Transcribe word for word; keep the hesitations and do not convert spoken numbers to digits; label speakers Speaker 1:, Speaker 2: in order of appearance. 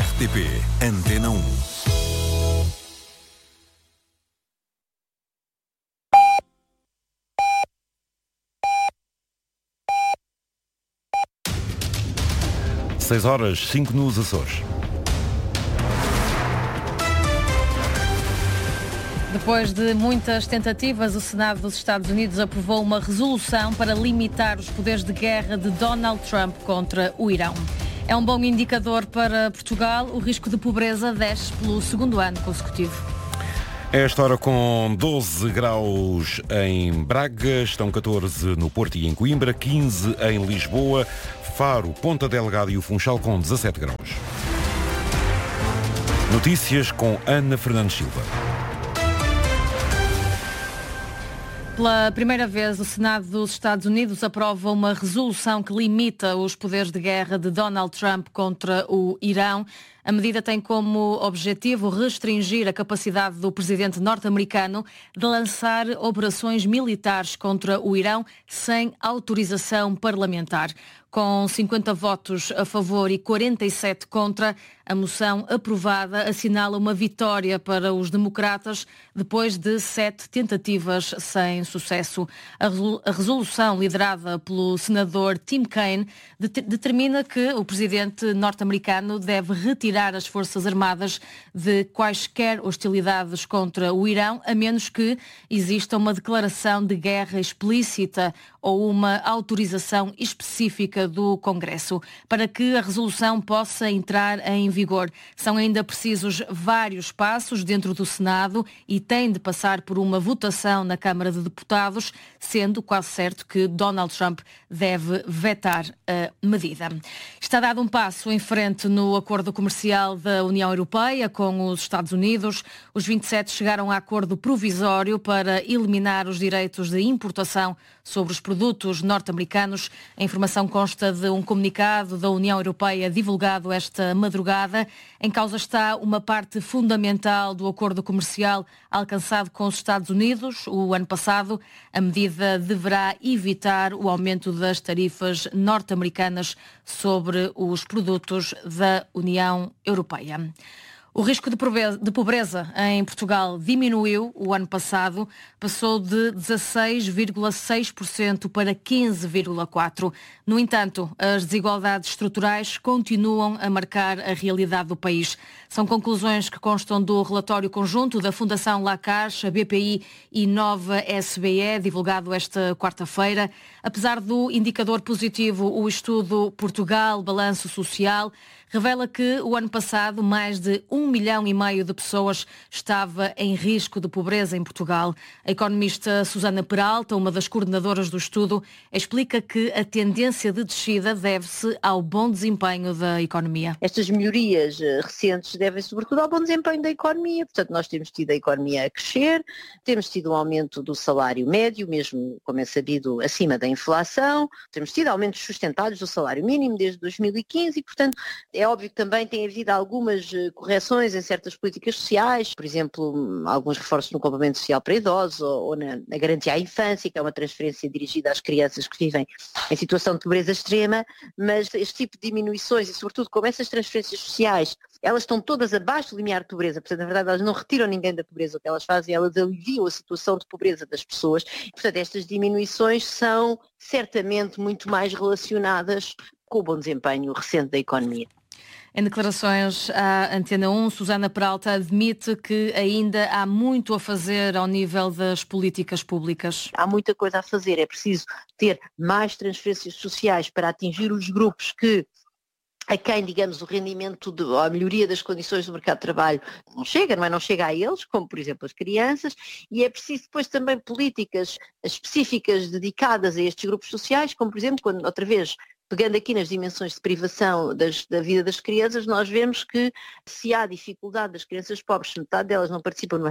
Speaker 1: R T P Antena um.
Speaker 2: seis horas, cinco nos Açores.
Speaker 3: Depois de muitas tentativas, o Senado dos Estados Unidos aprovou uma resolução para limitar os poderes de guerra de Donald Trump contra o Irão. É um bom indicador para Portugal. O risco de pobreza desce pelo segundo ano consecutivo.
Speaker 2: É esta hora com doze graus em Braga, estão catorze no Porto e em Coimbra, quinze em Lisboa, Faro, Ponta Delgada e o Funchal com dezassete graus. Notícias com Ana Fernandes Silva.
Speaker 3: Pela primeira vez, o Senado dos Estados Unidos aprova uma resolução que limita os poderes de guerra de Donald Trump contra o Irão. A medida tem como objetivo restringir a capacidade do presidente norte-americano de lançar operações militares contra o Irão sem autorização parlamentar. Com cinquenta votos a favor e quarenta e sete contra, a moção aprovada assinala uma vitória para os democratas depois de sete tentativas sem sucesso. A resolução, liderada pelo senador Tim Kaine, determina que o presidente norte-americano deve retirar as Forças Armadas de quaisquer hostilidades contra o Irão, a menos que exista uma declaração de guerra explícita ou uma autorização específica do Congresso. Para que a resolução possa entrar em vigor, são ainda precisos vários passos dentro do Senado e tem de passar por uma votação na Câmara de Deputados, sendo quase certo que Donald Trump deve vetar a medida. Está dado um passo em frente no acordo comercial da União Europeia com os Estados Unidos. Os vinte e sete chegaram a acordo provisório para eliminar os direitos de importação sobre os produtos norte-americanos. A informação consta de um comunicado da União Europeia divulgado esta madrugada. Em causa está uma parte fundamental do acordo comercial alcançado com os Estados Unidos o ano passado. A medida deverá evitar o aumento das tarifas norte-americanas sobre os produtos da União Europeia. O risco de pobreza em Portugal diminuiu o ano passado, passou de dezasseis vírgula seis por cento para quinze vírgula quatro por cento. No entanto, as desigualdades estruturais continuam a marcar a realidade do país. São conclusões que constam do relatório conjunto da Fundação La Caixa, B P I e Nova S B E, divulgado esta quarta-feira. Apesar do indicador positivo, o estudo Portugal, Balanço Social, revela que o ano passado mais de um milhão e meio de pessoas estava em risco de pobreza em Portugal. A economista Susana Peralta, uma das coordenadoras do estudo, explica que a tendência de descida deve-se ao bom desempenho da economia.
Speaker 4: Estas melhorias recentes devem sobretudo ao bom desempenho da economia. Portanto, nós temos tido a economia a crescer, temos tido um aumento do salário médio, mesmo, como é sabido, acima da inflação, temos tido aumentos sustentados do salário mínimo desde dois mil e quinze e, portanto, é óbvio que também tem havido algumas correções em certas políticas sociais, por exemplo, alguns reforços no complemento social para idosos ou, ou na, na garantia à infância, que é uma transferência dirigida às crianças que vivem em situação de pobreza extrema, mas este tipo de diminuições e, sobretudo, como essas transferências sociais, elas estão todas abaixo do limiar de pobreza, portanto, na verdade, elas não retiram ninguém da pobreza, o que elas fazem, elas aliviam a situação de pobreza das pessoas. Portanto, estas diminuições são certamente muito mais relacionadas com o bom desempenho recente da economia.
Speaker 3: Em declarações à Antena um, Susana Peralta admite que ainda há muito a fazer ao nível das políticas públicas.
Speaker 4: Há muita coisa a fazer, é preciso ter mais transferências sociais para atingir os grupos que a quem, digamos, o rendimento de, ou a melhoria das condições do mercado de trabalho não chega, não é? Não chega a eles, como por exemplo as crianças, e é preciso depois também políticas específicas dedicadas a estes grupos sociais, como por exemplo, quando outra vez pegando aqui nas dimensões de privação das, da vida das crianças, nós vemos que se há dificuldade das crianças pobres, metade delas não participam no